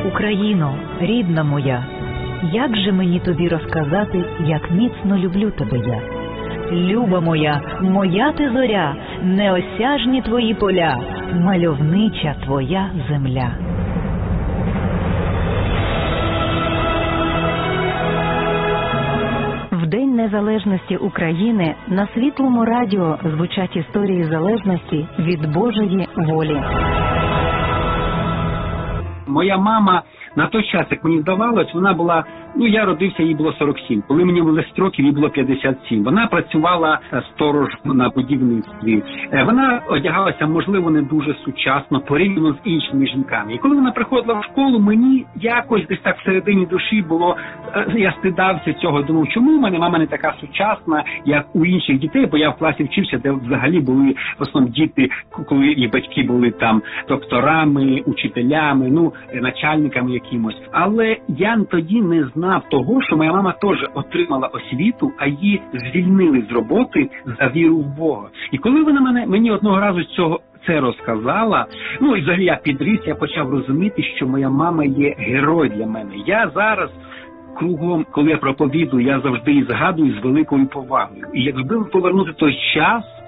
Україно, рідна моя, як же мені тобі розказати, як міцно люблю тебе я? Люба моя, моя ти зоря, неосяжні твої поля, мальовнича твоя земля. В День Незалежності України на Світлому радіо звучать історії залежності від Божої волі. Моя мама на той час, як мені здавалось, вона була, я родився, їй було 47. Коли мені було 10 років, їй було 57. Вона працювала сторож на будівництві. Вона одягалася, можливо, не дуже сучасно, порівняно з іншими жінками. І коли вона приходила в школу, мені якось десь так всередині душі було, я стидався цього, думав, чому в мене мама не така сучасна, як у інших дітей, бо я в класі вчився, де взагалі були в основному діти, коли їх батьки були там докторами, учителями, начальниками якимось. Але я тоді не знав того, що моя мама теж отримала освіту, а її звільнили з роботи за віру в Бога. І коли вона мені одного разу це розказала, і взагалі я підріс, я почав розуміти, що моя мама є герой для мене. Я зараз кругом, коли я проповідую, я завжди її згадую з великою повагою. І якби повернути той час,